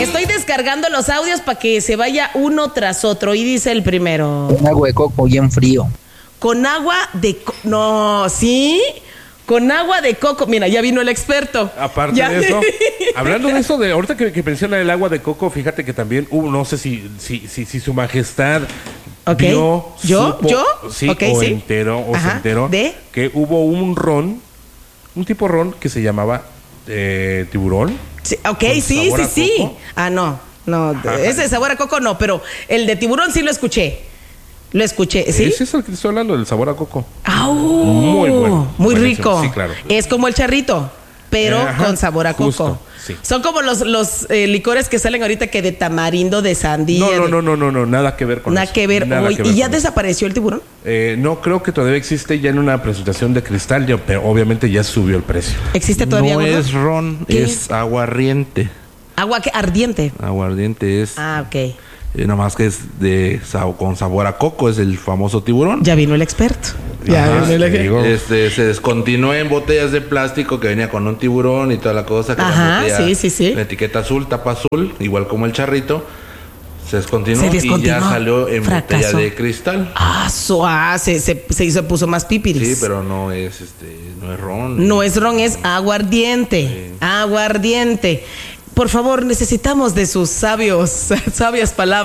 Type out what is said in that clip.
Estoy descargando los audios para que se vaya uno tras otro. Y dice el primero. Con agua de coco bien frío. Con agua de coco. No, ¿sí? Con agua de coco. Mira, ya vino el experto. Aparte ya. de eso, hablando de eso, de ahorita que menciona el agua de coco, fíjate que también, no sé si su majestad vio, ¿Yo? Sí, okay, o sí. se enteró ¿de? que hubo un tipo ron que se llamaba tiburón. Sí, ok, sí. Ah, no, ese de sabor a coco no, pero el de tiburón sí lo escuché. ¿Sí? Ese es el que te estoy hablando, del sabor a coco. ¡Au! Muy bueno. Muy Buenísimo. rico. Sí, claro. Es como el charrito, pero con sabor a justo, coco. sí. Son como los licores que salen ahorita que de tamarindo, de sandía. No, nada que ver con eso. Nada que ver. ¿Y ya desapareció el tiburón? No, creo que todavía existe ya en una presentación de cristal, pero obviamente ya subió el precio. ¿Existe todavía? No ¿Gordo? es ron, ¿Qué? es aguardiente. Agua ardiente. Aguardiente es... Ah, ok. Nada más que es con sabor a coco, es el famoso tiburón. Ya vino el experto. Ajá, se descontinuó en botellas de plástico que venía con un tiburón y toda la cosa. Que ajá, la botella, sí. la etiqueta azul, tapa azul, igual como el charrito. Se descontinuó y ya salió en botella de cristal. Se puso más pipiris. Sí, pero no es ron. No es ron, es aguardiente. Sí. Aguardiente. Por favor, necesitamos de sus sabias palabras.